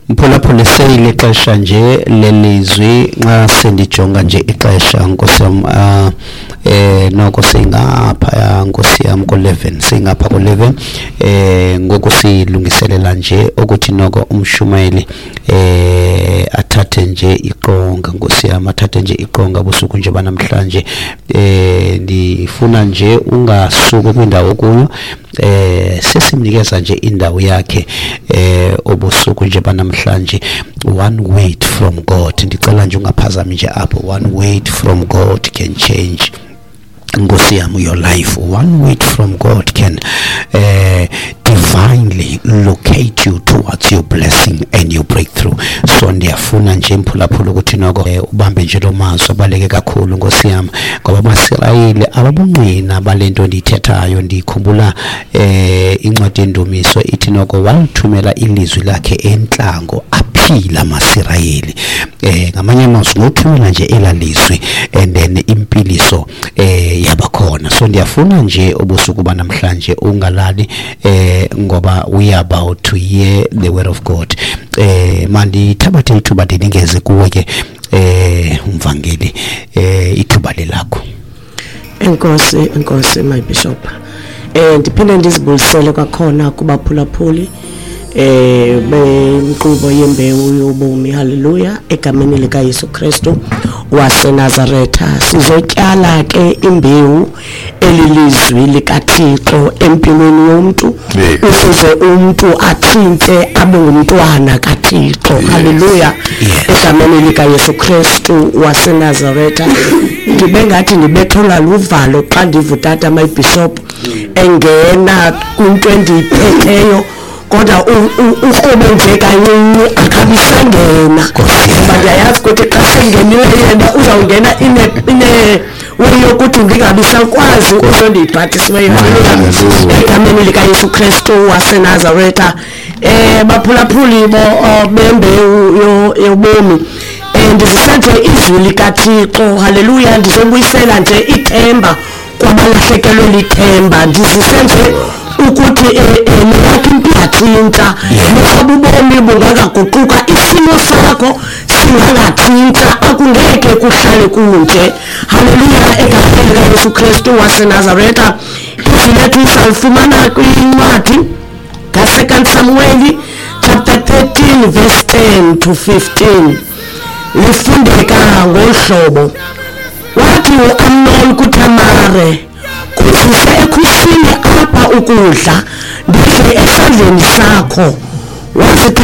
Mphulaphula seyile xesha nje lelizwi nxa sendijonga nje ixesha Nkosi yami noko singapha Nkosi yami ko11 singapha ko11 ngoku silungiselela nje ukuthi noko umshumayeli athathe nje iqonga Nkosi yami athathe nje iqonga busuku nje banamhlanje ndifuna nje ungasuki kwindawo kuyo sesimnikeza nje indawo yakhe obusuku nje banamhlanje one word from God ndicela nje ungaphazami nje apho one word from God can change Nkosi yami your life one word from God can divinely locate you towards your blessing and your breakthrough. So ndiyafuna nje mphulaphula ukuthi noko ubambe nje lo mazwi abaleke kakhulu Nkosi yami ngoba abaSirayeli ababungqina balento ndithethayo ndikhumbula incwadi yendumiso ithi noko walithumela ilizwi lakhe entlango aphila abaSirayeli ngamanye amazwi ngothumela nje elalizwi and then impiliso yabakhona. So ndiyafuna nje obusuku banamhlanje ungalali ngoba we are about to hear the word of God. Mandi thabathe ithuba ndiningeze kuwe ke umvangeli ithuba lelakho. Enkosi my bishop. Ndiphinde ndizibulisele kwakhona kubaphulaphuli benkqubo yembewu yobomi haleluya egameni lika Yesu Kristu waseNazaretha. Sizotyala ke imbewu elilizwi likaThixo empilweni yomntu ukuze umuntu atshintshe abe ngumntwana kaThixo haleluya egameni lika Yesu Kristu waseNazaretha. Ndibe ngathi ndibethola luvalo xa ndivutata my bishop engena kwinto endiyiphetheyo kodwa uhobe nje kancinci akabisangena ngoba ndiyayazi ukuthi xa sengenile yena uzawungena ine yokuthi ngingabisakwazi ukuzondiyibhathisiweyo egameni lika Yesu Kristu waseNazaretha. Baphulaphuli bembewu yobomi ndizisenzwe izwi likaThixo haleluya. Ndizobuyisela nje ithemba kwabalahlekelwe lithemba. Ndizisenzwe ukuthi newakhe impathinta ngoba ubomi bungakaguquka isimo sakho singagathinta akungeke kuhlale kunje haleluya egameni lika Yesu Kristu waseNazaretha. Izwi lethu salifumana kwincwadi ka2 Samuel chapter 13 verse 10 to 15 lifundeka ngohlobo wathi uAmnon kuThamare kusise ekhusini apha ukudla ndidle esandleni sakho wathi